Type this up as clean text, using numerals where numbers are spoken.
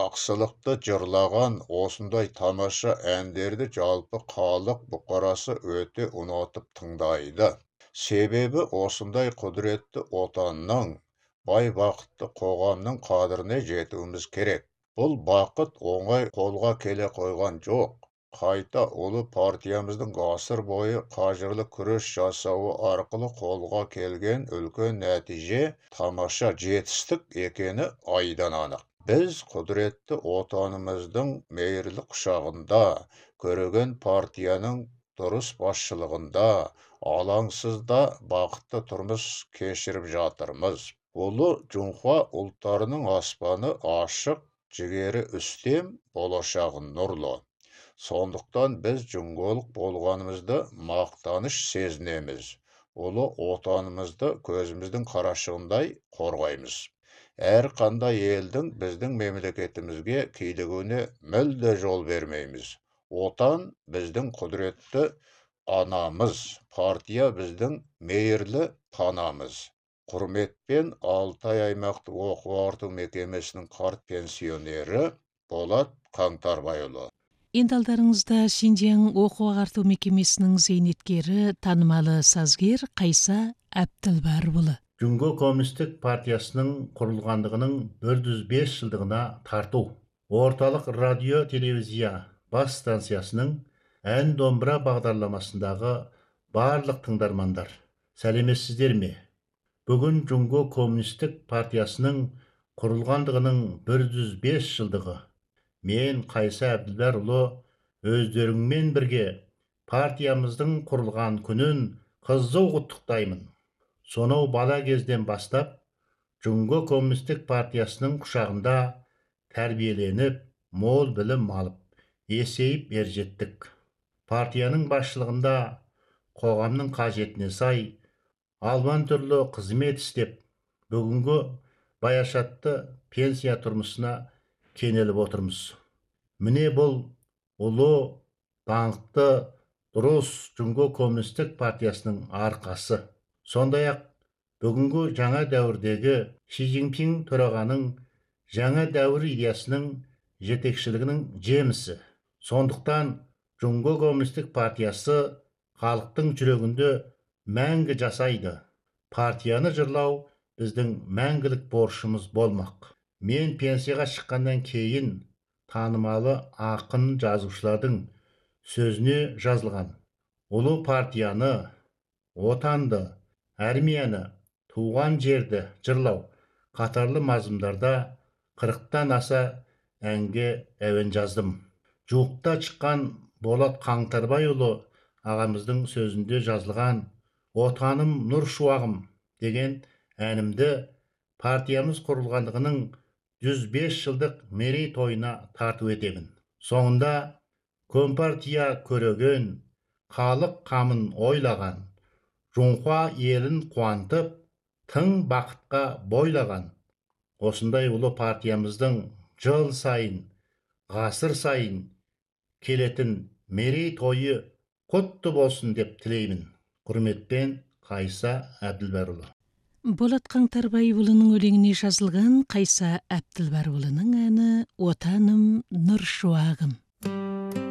жақсылықты жырлаған осындай тамаша әндерді жалпы халық бұқарасы өте ұнатып тыңдайды. Себебі осындай құдіретті отанның, бай бақытты қоғамның қадіріне жетуіміз керек. Бұл бақыт оңай қолға келе қойған жоқ. Қайта ұлы партиямыздың ғасыр бойы қажырлы күрес жасауы арқылы қолға келген үлкен нәтиже тамаша жетістік екені айдан анық. Біз құдіретті отанымыздың мейірлі құшағында, көреген партияның дұрыс басшылығында, алаңсызда бақытты тұрмыс кешіріп жатырмыз. Ұлы Жұңхуа ұлттарының аспаны ашық, жігері үстем, болашағы нұрлы. Сондықтан біз жұңголық болғанымызды мақтаныш сезінеміз. Ұлы отанымызды көзіміздің қарашығындай қорғаймыз. Әрқандай елдің біздің мемлекетімізге килігуіне мүлде жол бермейміз. Отан біздің құдіретті анамыз, партия біздің мейірлі панамыз. Құрметпен Алтай аймақтық оқу-ағарту мекемесінің қарт пенсионері Болат Қаңтарбайұлы. Алдарыңызда Шинжаң оқу-ағарту мекемесінің зейнеткері, танымалы сазгер Қайса Әбділбарұлы. Жұңго Коммунистік партиясының құрылғандығының 405 жылдығына тарту. Орталық радио телевизия бас станциясының ән домбыра бағдарламасындағы барлық тыңдармандар, сәлеметсіздер ме? Бүгін Жұңго Коммунистік партиясының құрылғандығының 405 жылдығы. Мен Қайса Әбділбарұлы өздеріңмен бірге партиямыздың құрылған күнін қызу құттықтаймын. Сонау бала кезден бастап Жұңго Коммунистік партиясының құшағында тәрбиеленіп, мол білім алып, есейіп ержеттік. Партияның басшылығында қоғамның қажетіне сай алуан түрлі қызмет істеп, бүгінгі баяшатты пенсия тұрмысына кенеліп отырмыз. Міне бұл ұлы, даңқты, дұрыс Жұңго Коммунистік партиясының арқасы. Сондай-ақ бүгінгі жаңа дәуірдегі Ши Цзиньпин төрағаның жаңа дәуір идеясының жетекшілігінің жемісі. Сондықтан Жұңго Коммунистік партиясы халықтың жүрегінде мәңгі жасайды. Партияны жырлау біздің мәңгілік борышымыз болмақ. Мен пенсияға шыққаннан кейін танымалы ақын жазушылардың сөзіне жазылған ұлы партияны, отанды, армияны, туған жерді жырлау қатарлы мазмұндарда 40-тан аса әнге әуен жаздым. Жуықта шыққан Болат Қаңтарбайұлы ағамыздың сөзінде жазылған «Отаным нұр шуағым» деген әнімді партиямыз құрылғандығының 105 жылдық мерей тойына тарту етемін. Соңында Компартия көреген, халық қамын ойлаған, Жұңхуа елін қуантып, тың бақытқа бойлаған. Осындай ұлы партиямыздың жыл сайын, ғасыр сайын келетін мерей тойы құтты болсын деп тілеймін. Құрметпен, Қайса Әбділбарұлы. Болат Қаңтарбайұлының өлеңіне жазылған Қайса Әбділбарұлының әні «Отаным нұр шуағым».